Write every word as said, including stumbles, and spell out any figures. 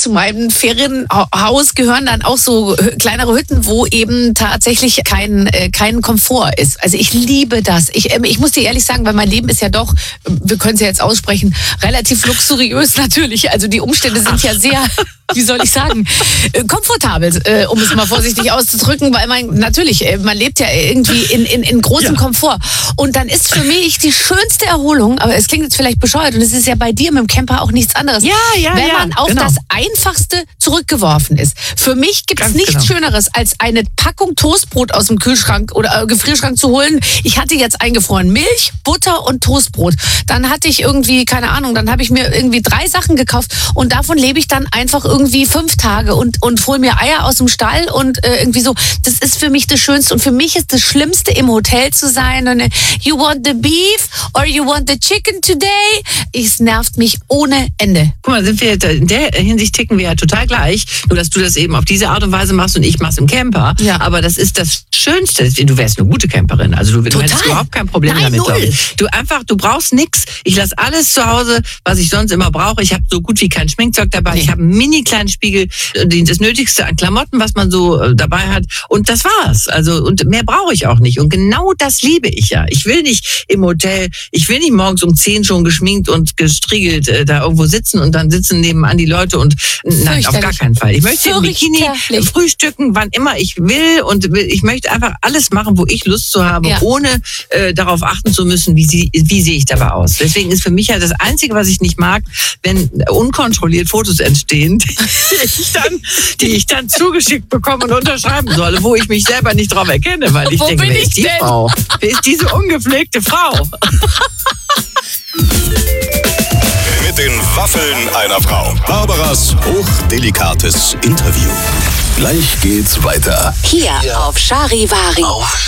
zu meinem Ferienhaus gehören dann auch so kleinere Hütten, wo eben tatsächlich kein, äh, kein Komfort ist. Also ich liebe das. Ich, äh, ich muss dir ehrlich sagen, weil mein Leben ist ja doch, wir können es ja jetzt aussprechen, relativ luxuriös natürlich. Also die Umstände sind ja sehr, wie soll ich sagen, äh, komfortabel, äh, um es mal vorsichtig auszudrücken, weil man natürlich, äh, man lebt ja irgendwie in, in, in großem ja. Komfort. Und dann ist für mich die schönste Erholung, aber es klingt jetzt vielleicht bescheuert und es ist ja bei dir mit dem Camper auch nichts anderes, ja, ja, wenn ja, man auf genau. das Einfachste zurückgeworfen ist. Für mich gibt es nichts genau. Schöneres, als eine Packung Toastbrot aus dem Kühlschrank oder äh, Gefrierschrank zu holen. Ich hatte jetzt eingefroren Milch, Butter und Toastbrot. Dann hatte ich irgendwie, keine Ahnung, dann habe ich mir irgendwie drei Sachen gekauft und davon lebe ich dann einfach irgendwie fünf Tage und, und hole mir Eier aus dem Stall und äh, irgendwie so. Das ist für mich das Schönste und für mich ist das Schlimmste, im Hotel zu sein und äh, you want the beef or you want the chicken today? Es nervt mich ohne Ende. Guck mal, sind wir in der Hinsicht ticken wir ja total gleich, nur dass du das eben auf diese Art und Weise machst und ich mach's im Camper. Ja. Aber das ist das Schönste. Du wärst eine gute Camperin. Also du, du hättest überhaupt kein Problem Nein, damit. Null. Du einfach, du brauchst nichts. Ich lasse alles zu Hause, was ich sonst immer brauche. Ich habe so gut wie kein Schminkzeug dabei. Nee. Ich habe einen mini kleinen Spiegel, das Nötigste an Klamotten, was man so dabei hat. Und das war's. Also und mehr brauche ich auch nicht. Und genau das liebe ich ja. Ich will nicht im Hotel, ich will nicht morgens um zehn schon geschminkt und gestriegelt äh, da irgendwo sitzen und dann sitzen nebenan die Leute und nein, auf gar keinen Fall. Ich möchte im Bikini frühstücken, wann immer ich will und ich möchte einfach alles machen, wo ich Lust zu habe, ja. ohne äh, darauf achten zu müssen, wie, sie, wie sehe ich dabei aus. Deswegen ist für mich ja das Einzige, was ich nicht mag, wenn unkontrolliert Fotos entstehen, die ich dann, die ich dann zugeschickt bekomme und unterschreiben soll, wo ich mich selber nicht drauf erkenne, weil ich wo denke, bin wer ich ist die denn? Frau? Wer ist diese ungepflegte Frau? Mit den Waffeln einer Frau. Barbaras hochdelikates Interview. Gleich geht's weiter. Hier auf Charivari. Auf